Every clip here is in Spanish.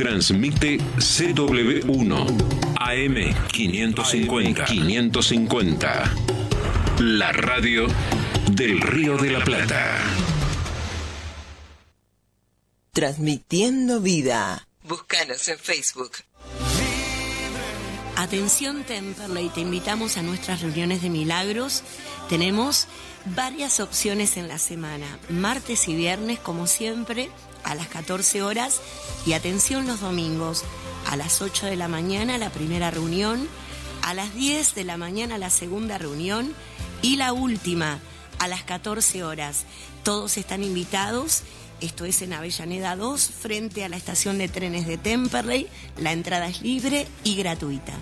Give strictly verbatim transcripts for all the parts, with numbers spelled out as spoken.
Transmite C W uno A M quinientos cincuenta. quinientos cincuenta. La radio del Río de la Plata. Transmitiendo vida. Búscanos en Facebook. Atención Temperley, te invitamos a nuestras reuniones de milagros. Tenemos varias opciones en la semana, martes y viernes como siempre a las catorce horas, y atención los domingos a las ocho de la mañana la primera reunión, a las diez de la mañana la segunda reunión y la última a las catorce horas. Todos están invitados. Esto es en Avellaneda dos, frente a la estación de trenes de Temperley. La entrada es libre y gratuita.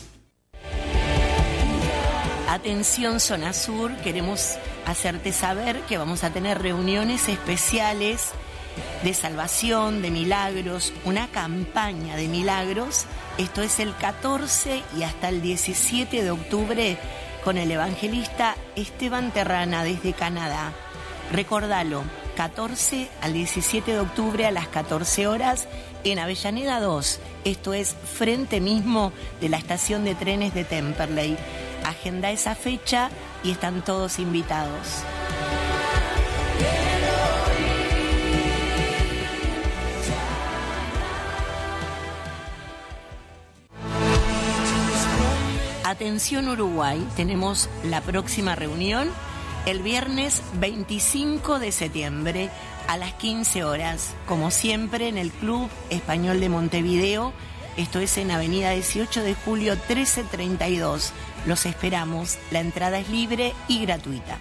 Atención Zona Sur, queremos hacerte saber que vamos a tener reuniones especiales de salvación, de milagros, una campaña de milagros. Esto es el catorce y hasta el diecisiete de octubre con el evangelista Esteban Terrana desde Canadá. Recordalo, catorce al diecisiete de octubre a las catorce horas en Avellaneda dos. Esto es frente mismo de la estación de trenes de Temperley. Agenda esa fecha y están todos invitados. Atención Uruguay, tenemos la próxima reunión el viernes veinticinco de septiembre a las quince horas, como siempre en el Club Español de Montevideo. Esto es en Avenida dieciocho de julio trece treinta y dos. Los esperamos, la entrada es libre y gratuita.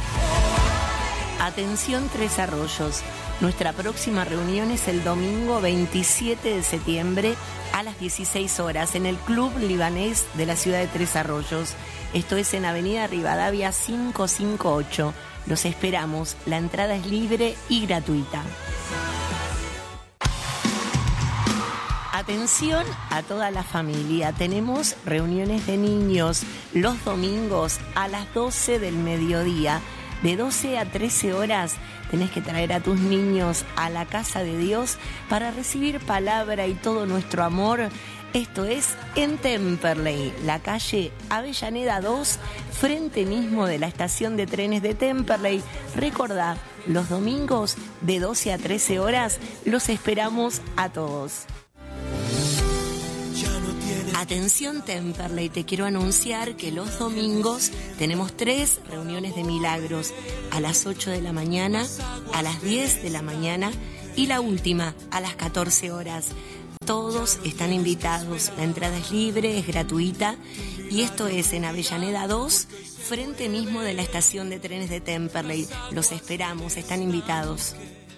Atención Tres Arroyos, nuestra próxima reunión es el domingo veintisiete de septiembre a las dieciséis horas en el Club Libanés de la ciudad de Tres Arroyos. Esto es en Avenida Rivadavia quinientos cincuenta y ocho. Los esperamos, la entrada es libre y gratuita. Atención a toda la familia, tenemos reuniones de niños los domingos a las doce del mediodía. De doce a trece horas tenés que traer a tus niños a la casa de Dios para recibir palabra y todo nuestro amor. Esto es en Temperley, la calle Avellaneda dos, frente mismo de la estación de trenes de Temperley. Recordá, los domingos de doce a trece horas los esperamos a todos. Atención Temperley, te quiero anunciar que los domingos tenemos tres reuniones de milagros, a las ocho de la mañana, a las diez de la mañana y la última a las catorce horas. Todos están invitados, la entrada es libre, es gratuita, y esto es en Avellaneda dos, frente mismo de la estación de trenes de Temperley. Los esperamos, están invitados.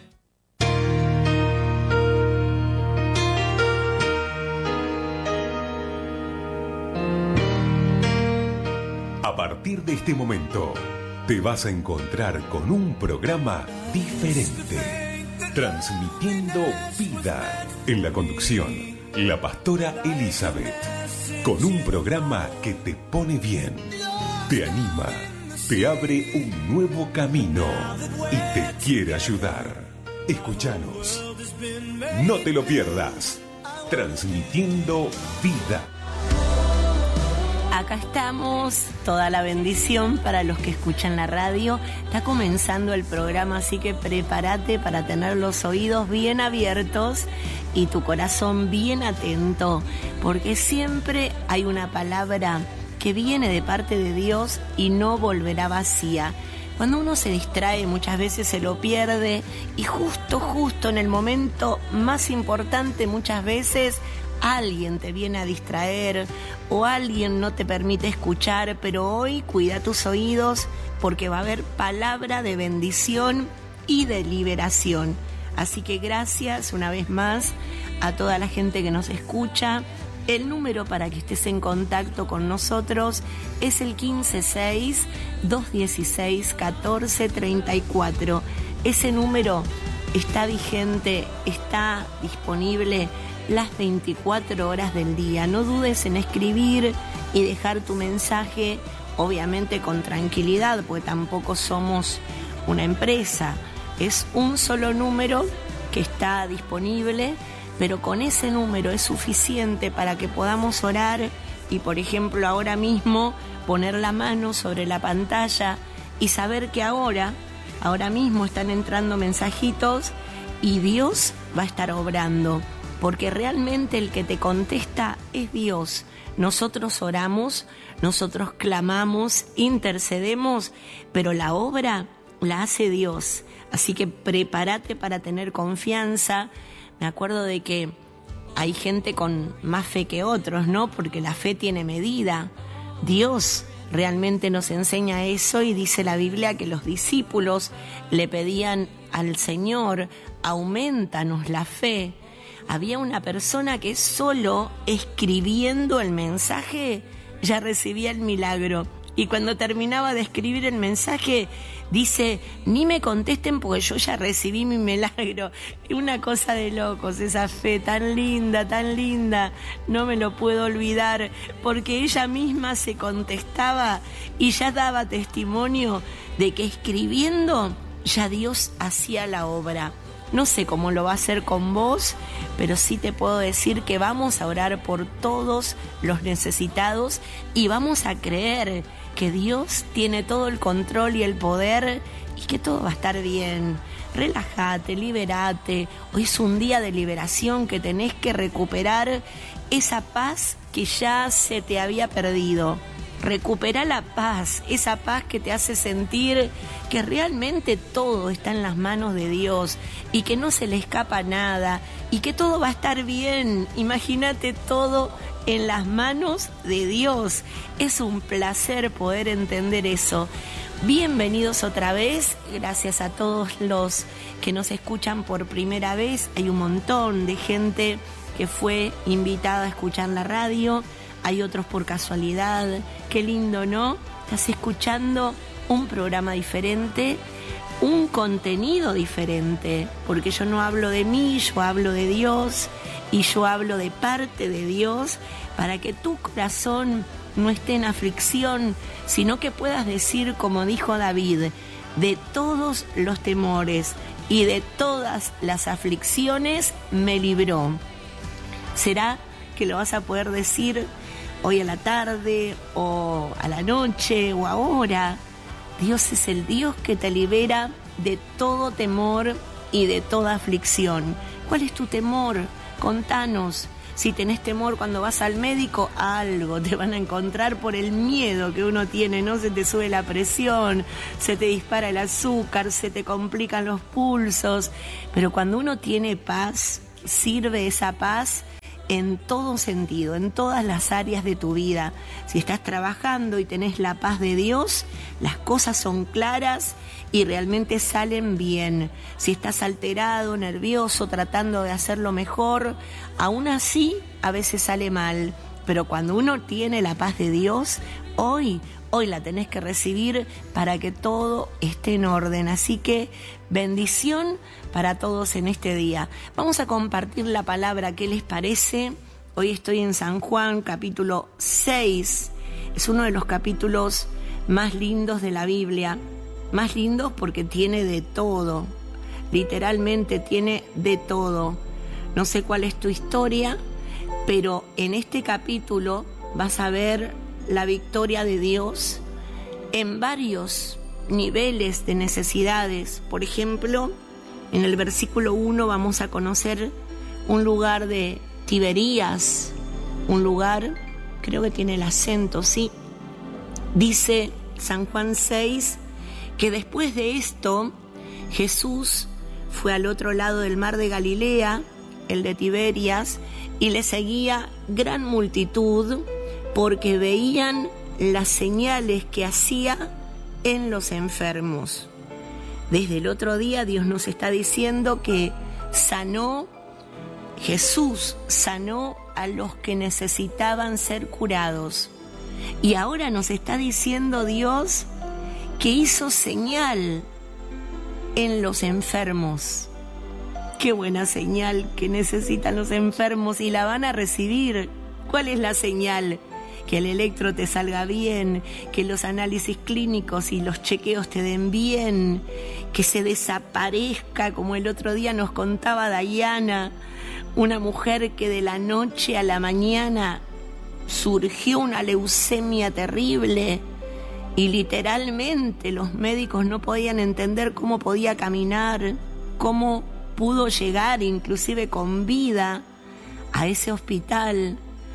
A partir de este momento, te vas a encontrar con un programa diferente, transmitiendo vida. En la conducción, la pastora Elizabeth, con un programa que te pone bien, te anima, te abre un nuevo camino y te quiere ayudar. Escúchanos, no te lo pierdas, transmitiendo vida. Acá estamos, toda la bendición para los que escuchan la radio. Está comenzando el programa, así que prepárate para tener los oídos bien abiertos y tu corazón bien atento, porque siempre hay una palabra que viene de parte de Dios y no volverá vacía. Cuando uno se distrae, muchas veces se lo pierde, y justo, justo en el momento más importante, muchas veces alguien te viene a distraer o alguien no te permite escuchar, pero hoy cuida tus oídos porque va a haber palabra de bendición y de liberación. Así que gracias una vez más a toda la gente que nos escucha. El número para que estés en contacto con nosotros es el quince seis, dos dieciséis, catorce treinta y cuatro. Ese número está vigente, está disponible las veinticuatro horas del día. No dudes en escribir y dejar tu mensaje, obviamente con tranquilidad, porque tampoco somos una empresa. Es un solo número que está disponible pero con ese número es suficiente para que podamos orar y, por ejemplo, ahora mismo poner la mano sobre la pantalla y saber que ahora, ahora mismo están entrando mensajitos y Dios va a estar obrando, porque realmente el que te contesta es Dios. Nosotros oramos, nosotros clamamos, intercedemos, pero la obra la hace Dios. Así que prepárate para tener confianza. Me acuerdo de que hay gente con más fe que otros, ¿no? Porque la fe tiene medida. Dios realmente nos enseña eso y dice la Biblia que los discípulos le pedían al Señor, aumentanos la fe. Había una persona que solo escribiendo el mensaje ya recibía el milagro. Y cuando terminaba de escribir el mensaje, dice, ni me contesten porque yo ya recibí mi milagro. Una cosa de locos, esa fe tan linda, tan linda, no me lo puedo olvidar, porque ella misma se contestaba y ya daba testimonio de que escribiendo ya Dios hacía la obra. No sé cómo lo va a hacer con vos, pero sí te puedo decir que vamos a orar por todos los necesitados y vamos a creer que Dios tiene todo el control y el poder y que todo va a estar bien. Relájate, liberate. Hoy es un día de liberación que tenés que recuperar esa paz que ya se te había perdido. Recupera la paz, esa paz que te hace sentir que realmente todo está en las manos de Dios y que no se le escapa nada y que todo va a estar bien. Imagínate todo en las manos de Dios. Es un placer poder entender eso. Bienvenidos otra vez, gracias a todos los que nos escuchan por primera vez. Hay un montón de gente que fue invitada a escuchar la radio. Hay otros por casualidad. Qué lindo, ¿no? Estás escuchando un programa diferente, un contenido diferente, porque yo no hablo de mí, yo hablo de Dios y yo hablo de parte de Dios para que tu corazón no esté en aflicción, sino que puedas decir, como dijo David, de todos los temores y de todas las aflicciones me libró. ¿Será que lo vas a poder decir hoy a la tarde o a la noche o ahora? Dios es el Dios que te libera de todo temor y de toda aflicción. ¿Cuál es tu temor? Contanos. Si tenés temor cuando vas al médico, algo te van a encontrar por el miedo que uno tiene, ¿no? Se te sube la presión, se te dispara el azúcar, se te complican los pulsos. Pero cuando uno tiene paz, sirve esa paz en todo sentido, en todas las áreas de tu vida. Si estás trabajando y tenés la paz de Dios, las cosas son claras y realmente salen bien. Si estás alterado, nervioso, tratando de hacerlo mejor, aún así a veces sale mal. Pero cuando uno tiene la paz de Dios, hoy, hoy la tenés que recibir para que todo esté en orden. Así que bendición para todos en este día. Vamos a compartir la palabra, ¿qué les parece? Hoy estoy en San Juan, capítulo seis. Es uno de los capítulos más lindos de la Biblia. Más lindos porque tiene de todo. Literalmente tiene de todo. No sé cuál es tu historia, pero en este capítulo vas a ver la victoria de Dios en varios niveles de necesidades. Por ejemplo, en el versículo uno vamos a conocer un lugar de Tiberías, un lugar, creo que tiene el acento, sí. Dice San Juan seis que después de esto Jesús fue al otro lado del mar de Galilea, el de Tiberias, y le seguía gran multitud porque veían las señales que hacía en los enfermos. Desde el otro día Dios nos está diciendo que sanó, Jesús sanó a los que necesitaban ser curados. Y ahora nos está diciendo Dios que hizo señal en los enfermos. Qué buena señal que necesitan los enfermos y la van a recibir. ¿Cuál es la señal? Que el electro te salga bien, que los análisis clínicos y los chequeos te den bien, que se desaparezca, como el otro día nos contaba Dayana, una mujer que de la noche a la mañana surgió una leucemia terrible y literalmente los médicos no podían entender cómo podía caminar, cómo pudo llegar inclusive con vida a ese hospital.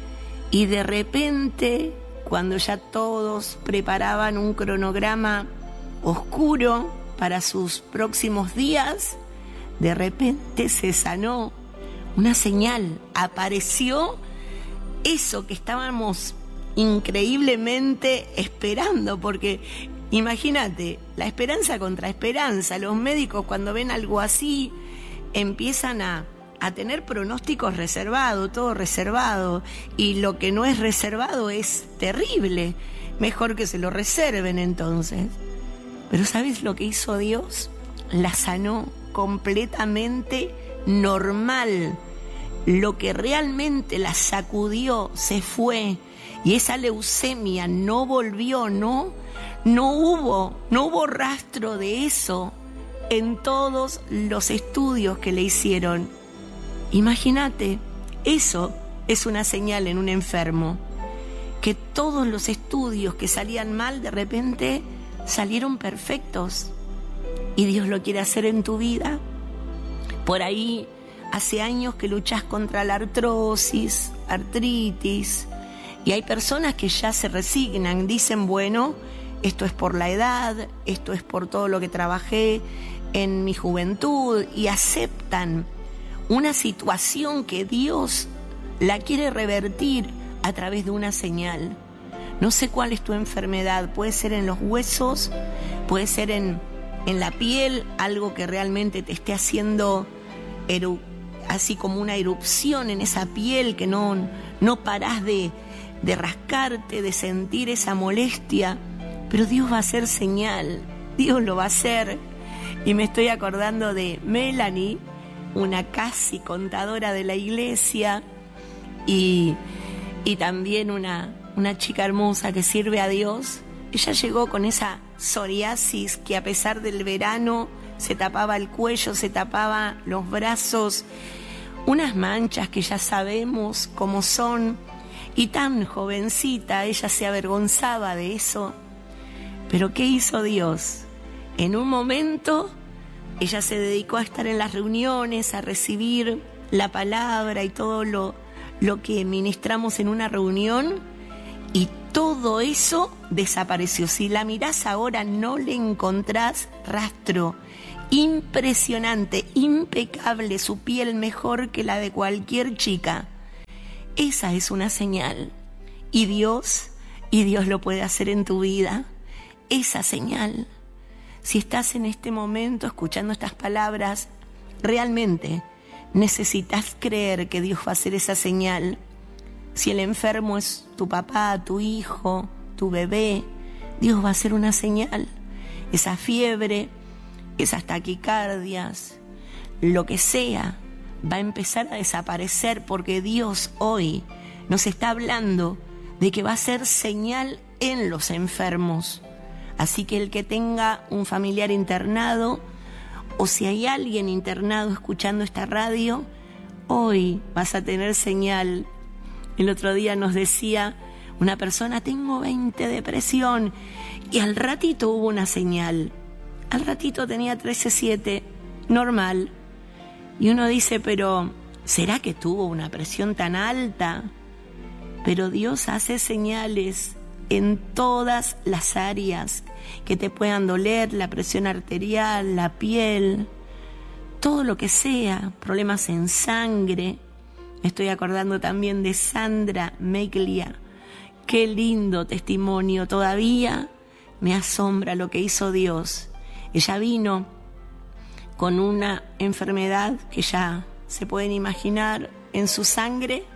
Y de repente, cuando ya todos preparaban un cronograma oscuro para sus próximos días, de repente se sanó. Una señal, apareció eso que estábamos increíblemente esperando, porque imagínate, la esperanza contra esperanza. Los médicos cuando ven algo así empiezan a, a tener pronósticos reservados, todo reservado, y lo que no es reservado es terrible. Mejor que se lo reserven entonces. Pero ¿sabes lo que hizo Dios? La sanó completamente normal. Lo que realmente la sacudió se fue, y esa leucemia no volvió, no, no hubo, no hubo rastro de eso en todos los estudios que le hicieron. Imagínate, eso es una señal en un enfermo, que todos los estudios que salían mal de repente salieron perfectos, y Dios lo quiere hacer en tu vida. Por ahí hace años que luchas contra la artrosis, artritis, y hay personas que ya se resignan, dicen, bueno, esto es por la edad, esto es por todo lo que trabajé en mi juventud, y aceptan una situación que Dios la quiere revertir a través de una señal. No sé cuál es tu enfermedad, puede ser en los huesos, puede ser en, en la piel, algo que realmente te esté haciendo eru- así como una erupción en esa piel, que no, no parás de, de rascarte, de sentir esa molestia, pero Dios va a hacer señal, Dios lo va a hacer. Y me estoy acordando de Melanie, una casi contadora de la iglesia, y, y también una, una chica hermosa que sirve a Dios. Ella llegó con esa psoriasis que a pesar del verano se tapaba el cuello, se tapaba los brazos, unas manchas que ya sabemos cómo son, y tan jovencita, ella se avergonzaba de eso. Pero ¿qué hizo Dios? En un momento ella se dedicó a estar en las reuniones, a recibir la palabra y todo lo, lo que ministramos en una reunión, y todo eso desapareció. Si la mirás ahora no le encontrás rastro. Impresionante, impecable, su piel mejor que la de cualquier chica. Esa es una señal. Y Dios, y Dios lo puede hacer en tu vida. Esa señal. Si estás en este momento escuchando estas palabras, realmente necesitas creer que Dios va a hacer esa señal. Si el enfermo es tu papá, tu hijo, tu bebé, Dios va a hacer una señal. Esa fiebre, esas taquicardias, lo que sea, va a empezar a desaparecer, porque Dios hoy nos está hablando de que va a ser señal en los enfermos. Así que el que tenga un familiar internado, o si hay alguien internado escuchando esta radio, hoy vas a tener señal. El otro día nos decía una persona, tengo veinte depresión, y al ratito hubo una señal. Al ratito tenía trece siete, normal. Y uno dice, pero ¿será que tuvo una presión tan alta? Pero Dios hace señales en todas las áreas que te puedan doler, la presión arterial, la piel, todo lo que sea, problemas en sangre. Me estoy acordando también de Sandra Meglia. Qué lindo testimonio, todavía me asombra lo que hizo Dios. Ella vino con una enfermedad que ya se pueden imaginar en su sangre,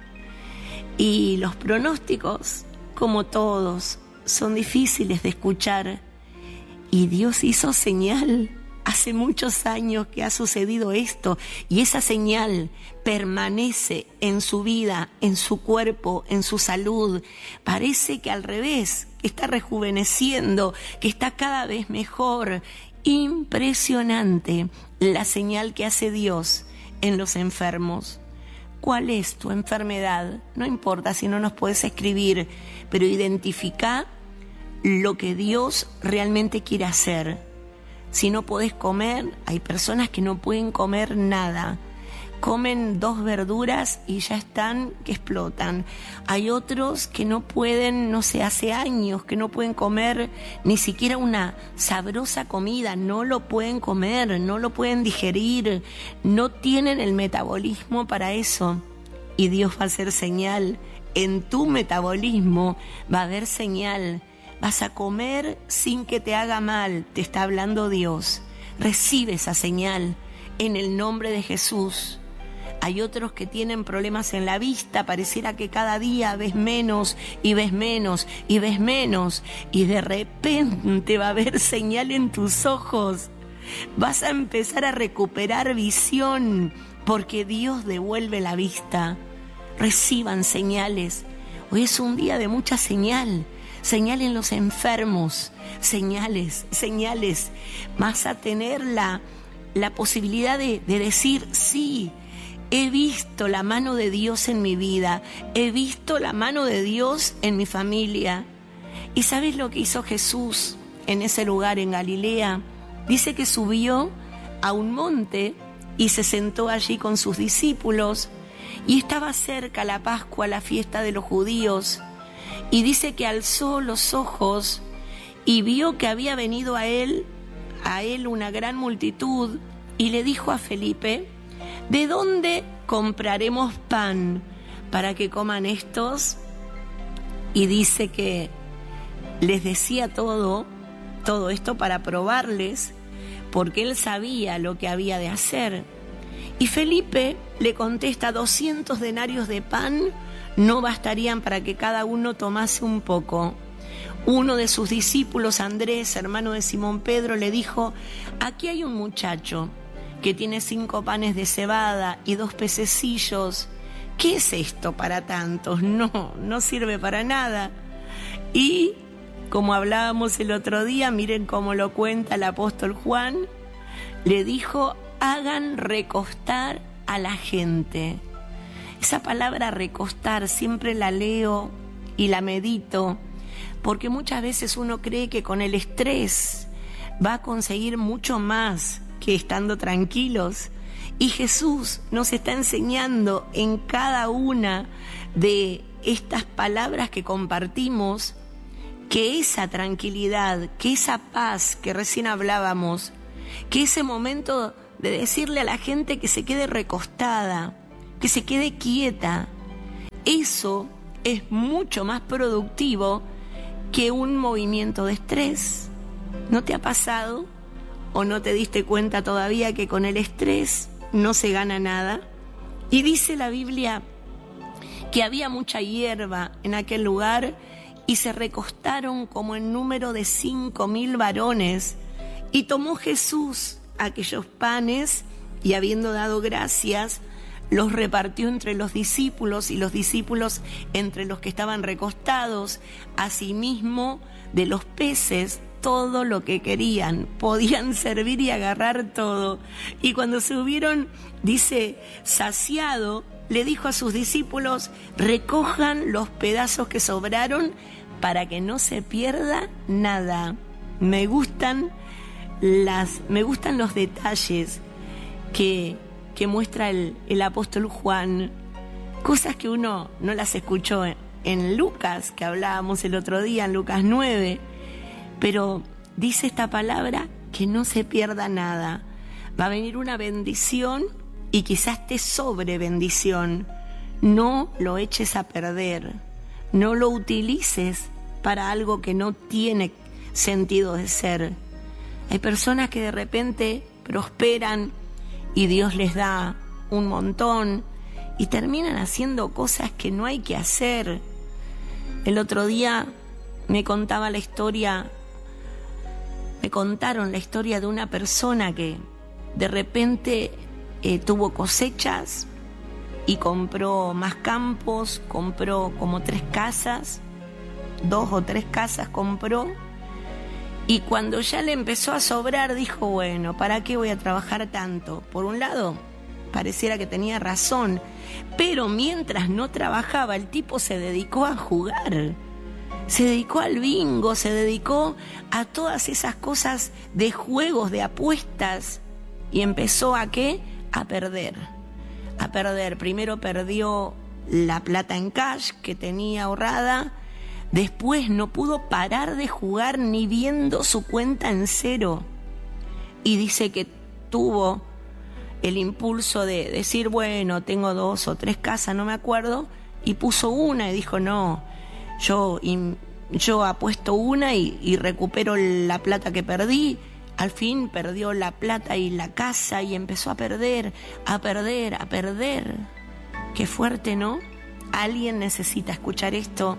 y los pronósticos, como todos, son difíciles de escuchar, y Dios hizo señal. Hace muchos años que ha sucedido esto, y esa señal permanece en su vida, en su cuerpo, en su salud. Parece que al revés, que está rejuveneciendo, que está cada vez mejor. Impresionante la señal que hace Dios en los enfermos. ¿cuál es tu enfermedad? No importa si no nos puedes escribir, pero identifica lo que Dios realmente quiere hacer. Si no podés comer, hay personas que no pueden comer nada. Comen dos verduras y ya están que explotan. Hay otros que no pueden, no sé, hace años que no pueden comer ni siquiera una sabrosa comida, no lo pueden comer, no lo pueden digerir, no tienen el metabolismo para eso. Y Dios va a hacer señal, en tu metabolismo va a haber señal. Vas a comer sin que te haga mal, te está hablando Dios. Recibe esa señal en el nombre de Jesús. Hay otros que tienen problemas en la vista, pareciera que cada día ves menos y ves menos y ves menos y de repente va a haber señal en tus ojos. Vas a empezar a recuperar visión porque Dios devuelve la vista. Reciban señales. Hoy es un día de mucha señal. Señal en los enfermos, señales, señales. Vas a tener la, la posibilidad de, de decir sí. He visto la mano de Dios en mi vida, he visto la mano de Dios en mi familia. ¿Y sabes lo que hizo Jesús en ese lugar en Galilea? Dice que subió a un monte y se sentó allí con sus discípulos y estaba cerca la Pascua, la fiesta de los judíos. Y dice que alzó los ojos y vio que había venido a él, a él una gran multitud y le dijo a Felipe: ¿de dónde compraremos pan para que coman estos? Y dice que les decía todo, todo esto para probarles, porque él sabía lo que había de hacer. Y Felipe le contesta: doscientos denarios de pan no bastarían para que cada uno tomase un poco. Uno de sus discípulos, Andrés, hermano de Simón Pedro, le dijo: aquí hay un muchacho que tiene cinco panes de cebada y dos pececillos. ¿Qué es esto para tantos? No, no sirve para nada. Y, como hablábamos el otro día, miren cómo lo cuenta el apóstol Juan, le dijo: hagan recostar a la gente. Esa palabra recostar siempre la leo y la medito, porque muchas veces uno cree que con el estrés va a conseguir mucho más que estando tranquilos. Y Jesús nos está enseñando en cada una de estas palabras que compartimos que esa tranquilidad, que esa paz que recién hablábamos, que ese momento de decirle a la gente que se quede recostada, que se quede quieta, eso es mucho más productivo que un movimiento de estrés. ¿No te ha pasado? ¿O no te diste cuenta todavía que con el estrés no se gana nada? Y dice la Biblia que había mucha hierba en aquel lugar y se recostaron como en número de cinco mil varones. Y tomó Jesús aquellos panes y, habiendo dado gracias, los repartió entre los discípulos y los discípulos entre los que estaban recostados. Asimismo, de los peces, todo lo que querían, podían servir y agarrar todo. Y cuando se hubieron, dice, saciado, le dijo a sus discípulos: recojan los pedazos que sobraron para que no se pierda nada. Me gustan las, me gustan los detalles que, que muestra el, el apóstol Juan, cosas que uno no las escuchó en, en Lucas, que hablábamos el otro día, en Lucas nueve. Pero dice esta palabra: que no se pierda nada. Va a venir una bendición y quizás te sobre bendición. No lo eches a perder. No lo utilices para algo que no tiene sentido de ser. Hay personas que de repente prosperan y Dios les da un montón y terminan haciendo cosas que no hay que hacer. El otro día me contaba la historia Me contaron la historia de una persona que de repente eh, tuvo cosechas y compró más campos, compró como tres casas, dos o tres casas compró, y cuando ya le empezó a sobrar dijo: bueno, ¿para qué voy a trabajar tanto? Por un lado, pareciera que tenía razón. Pero mientras no trabajaba, el tipo se dedicó a jugar. Se dedicó al bingo, se dedicó a todas esas cosas de juegos, de apuestas. Y empezó a ¿qué? A perder. A perder. Primero perdió la plata en cash que tenía ahorrada. Después no pudo parar de jugar ni viendo su cuenta en cero. Y dice que tuvo el impulso de decir, bueno, tengo dos o tres casas, no me acuerdo. Y puso una y dijo, no, yo, yo apuesto una y, y recupero la plata que perdí. Al fin perdió la plata y la casa y empezó a perder, a perder, a perder. Qué fuerte, ¿no? Alguien necesita escuchar esto.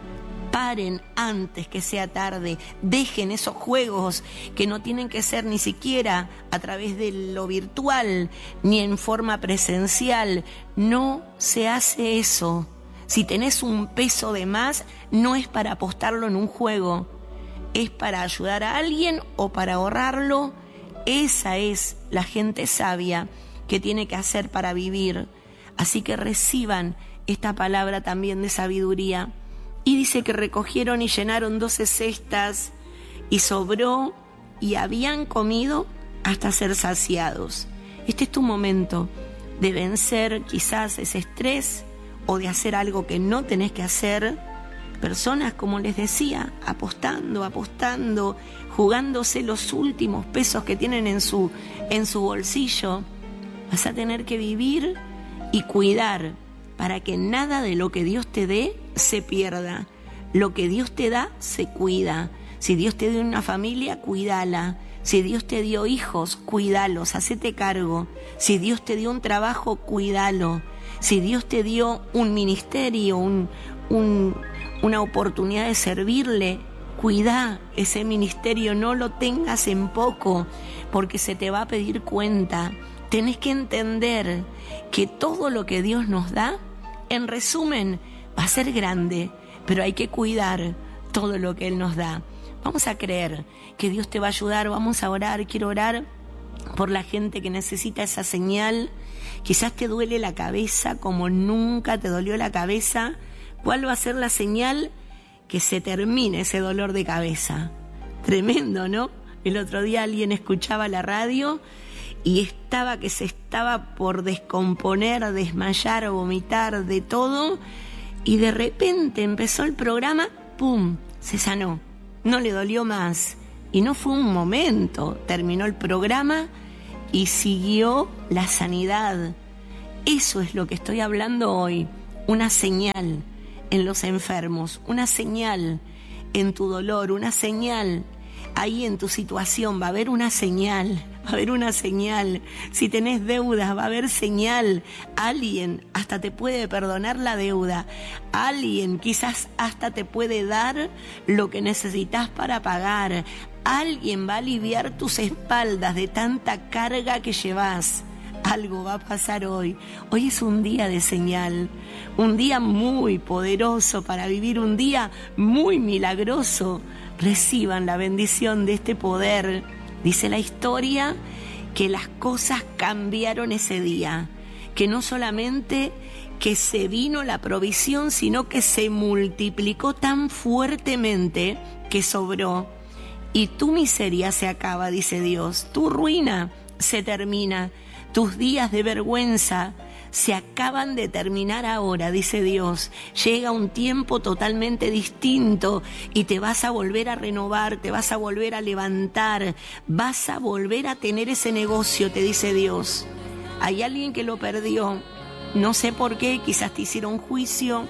Paren antes que sea tarde. Dejen esos juegos que no tienen que ser ni siquiera a través de lo virtual ni en forma presencial. No se hace eso. Si tenés un peso de más, no es para apostarlo en un juego. Es para ayudar a alguien o para ahorrarlo. Esa es la gente sabia que tiene que hacer para vivir. Así que reciban esta palabra también de sabiduría. Y dice que recogieron y llenaron doce cestas y sobró y habían comido hasta ser saciados. Este es tu momento de vencer quizás ese estrés o de hacer algo que no tenés que hacer. Personas, como les decía, apostando, apostando, jugándose los últimos pesos que tienen en su, en su bolsillo. Vas a tener que vivir y cuidar para que nada de lo que Dios te dé se pierda. Lo que Dios te da, se cuida. Si Dios te dio una familia, cuídala. Si Dios te dio hijos, cuídalos, hacete cargo. Si Dios te dio un trabajo, cuídalo. Si Dios te dio un ministerio, un, un, una oportunidad de servirle, cuida ese ministerio, no lo tengas en poco, porque se te va a pedir cuenta. Tenés que entender que todo lo que Dios nos da, en resumen, va a ser grande, pero hay que cuidar todo lo que Él nos da. Vamos a creer que Dios te va a ayudar, vamos a orar. Quiero orar por la gente que necesita esa señal. Quizás te duele la cabeza como nunca te dolió la cabeza. ¿Cuál va a ser la señal? Que se termine ese dolor de cabeza. Tremendo, ¿no? El otro día alguien escuchaba la radio y estaba que se estaba por descomponer, desmayar, vomitar, de todo, y de repente empezó el programa, ¡pum!, se sanó, no le dolió más, y no fue un momento, terminó el programa y siguió la sanidad. Eso es lo que estoy hablando hoy, una señal en los enfermos, una señal en tu dolor, una señal ahí en tu situación, va a haber una señal, va a haber una señal. Si tenés deudas, va a haber señal. Alguien hasta te puede perdonar la deuda. Alguien quizás hasta te puede dar lo que necesitas para pagar. Alguien va a aliviar tus espaldas de tanta carga que llevas. Algo va a pasar hoy. Hoy es un día de señal, un día muy poderoso para vivir, un día muy milagroso. Reciban la bendición de este poder. Dice la historia que las cosas cambiaron ese día, que no solamente que se vino la provisión, sino que se multiplicó tan fuertemente que sobró. Y tu miseria se acaba, dice Dios, tu ruina se termina, tus días de vergüenza se acaban de terminar ahora, dice Dios. Llega un tiempo totalmente distinto y te vas a volver a renovar, te vas a volver a levantar, vas a volver a tener ese negocio, te dice Dios. Hay alguien que lo perdió, no sé por qué, quizás te hicieron juicio,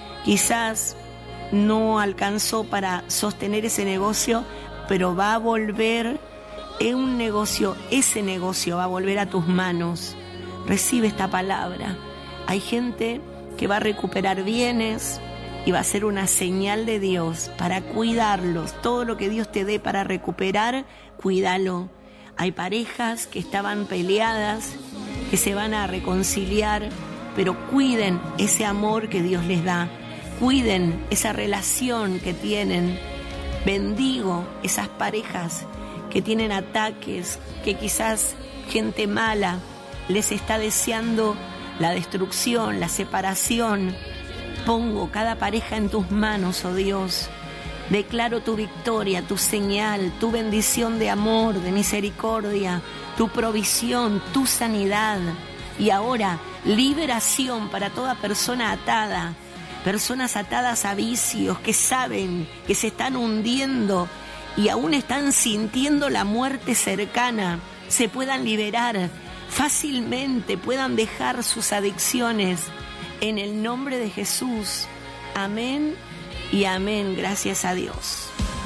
quizás no alcanzó para sostener ese negocio, pero va a volver en un negocio, ese negocio va a volver a tus manos. Recibe esta palabra. Hay gente que va a recuperar bienes y va a ser una señal de Dios para cuidarlos. Todo lo que Dios te dé para recuperar, cuídalo. Hay parejas que estaban peleadas, que se van a reconciliar, pero cuiden ese amor que Dios les da. Cuiden esa relación que tienen. Bendigo esas parejas que tienen ataques, que quizás gente mala les está deseando la destrucción, la separación. Pongo cada pareja en tus manos, oh Dios. Declaro tu victoria, tu señal, tu bendición de amor, de misericordia, tu provisión, tu sanidad. Y ahora, liberación para toda persona atada, personas atadas a vicios que saben que se están hundiendo y aún están sintiendo la muerte cercana, se puedan liberar fácilmente, puedan dejar sus adicciones. En el nombre de Jesús. Amén y amén. Gracias a Dios.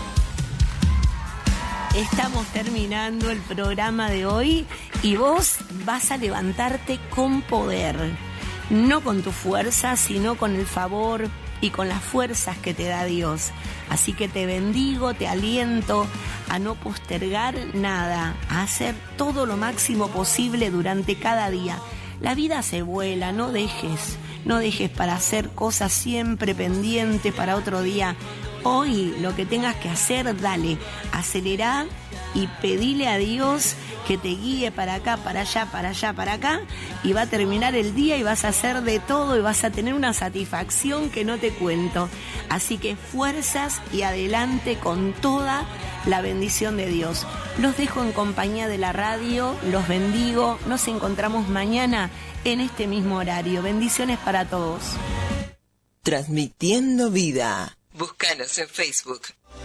Estamos terminando el programa de hoy y vos vas a levantarte con poder. No con tu fuerza, sino con el favor y con las fuerzas que te da Dios. Así que te bendigo, te aliento a no postergar nada, a hacer todo lo máximo posible durante cada día. La vida se vuela, no dejes, no dejes para hacer cosas siempre pendientes para otro día. Hoy lo que tengas que hacer, dale, acelera y pedile a Dios que te guíe para acá, para allá, para allá, para acá, y va a terminar el día y vas a hacer de todo y vas a tener una satisfacción que no te cuento. Así que fuerzas y adelante con toda la bendición de Dios. Los dejo en compañía de la radio, los bendigo, nos encontramos mañana en este mismo horario. Bendiciones para todos. Transmitiendo vida. Búscanos en Facebook.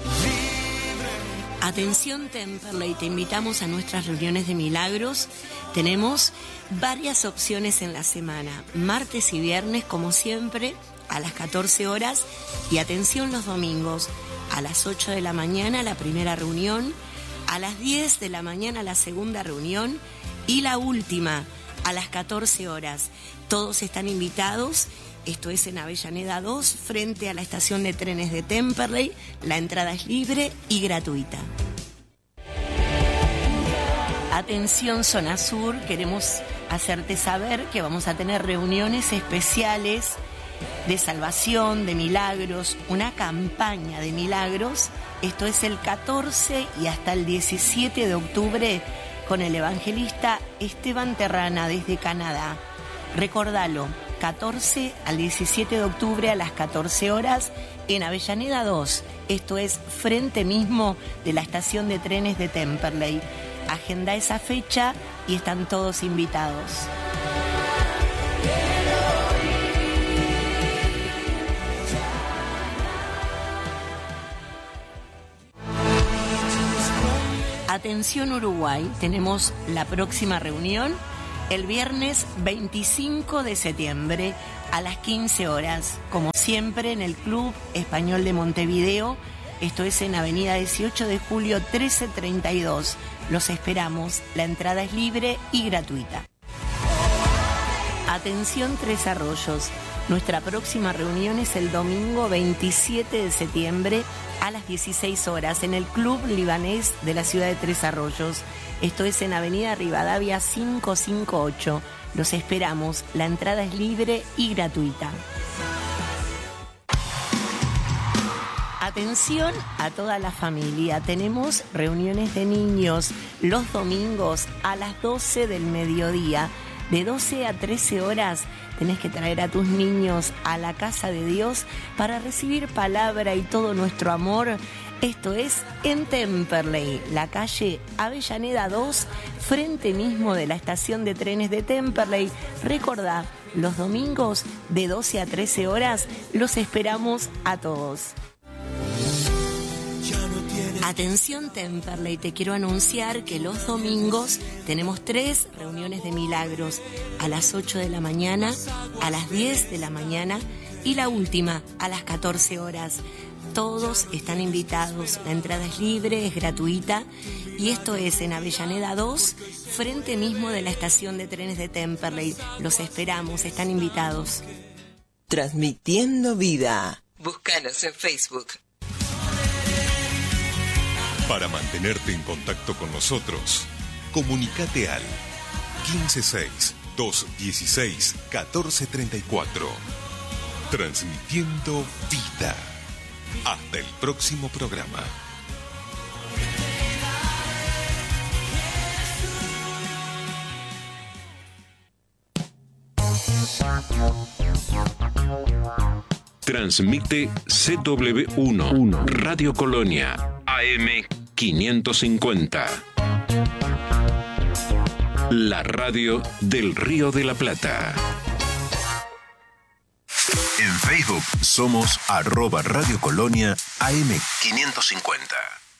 Atención Temperley, te invitamos a nuestras reuniones de milagros. Tenemos varias opciones en la semana, martes y viernes como siempre a las catorce horas y atención los domingos a las ocho de la mañana la primera reunión, a las diez de la mañana la segunda reunión y la última a las catorce horas. Todos están invitados. Esto es en Avellaneda dos, frente a la estación de trenes de Temperley. La entrada es libre y gratuita. Atención Zona Sur, queremos hacerte saber que vamos a tener reuniones especiales de salvación, de milagros, una campaña de milagros. Esto es el catorce y hasta el diecisiete de octubre con el evangelista Esteban Terrana desde Canadá. Recordalo. catorce al diecisiete de octubre a las catorce horas en Avellaneda dos. Esto es frente mismo de la estación de trenes de Temperley. Agenda esa fecha y están todos invitados. Atención Uruguay, tenemos la próxima reunión el viernes veinticinco de septiembre a las quince horas, como siempre en el Club Español de Montevideo. Esto es en Avenida dieciocho de julio trece treinta y dos. Los esperamos, la entrada es libre y gratuita. Atención Tres Arroyos, nuestra próxima reunión es el domingo veintisiete de septiembre a las dieciséis horas en el Club Libanés de la ciudad de Tres Arroyos. Esto es en Avenida Rivadavia quinientos cincuenta y ocho. Los esperamos. La entrada es libre y gratuita. Atención a toda la familia. Tenemos reuniones de niños los domingos a las doce del mediodía. De doce a trece horas tenés que traer a tus niños a la casa de Dios para recibir palabra y todo nuestro amor. Esto es en Temperley, la calle Avellaneda dos, frente mismo de la estación de trenes de Temperley. Recordá, los domingos de doce a trece horas los esperamos a todos. Atención Temperley, te quiero anunciar que los domingos tenemos tres reuniones de milagros, a las ocho de la mañana, a las diez de la mañana y la última a las catorce horas. Todos están invitados, la entrada es libre, es gratuita y esto es en Avellaneda dos, frente mismo de la estación de trenes de Temperley. Los esperamos, están invitados. Transmitiendo vida. Búscanos en Facebook. Para mantenerte en contacto con nosotros, comunícate al quince seis, doscientos dieciséis, catorce treinta y cuatro. Transmitiendo vida. Hasta el próximo programa. Transmite C W uno, Radio Colonia, A M quinientos cincuenta. La radio del Río de la Plata. En Facebook somos arroba Radio Colonia A M quinientos cincuenta.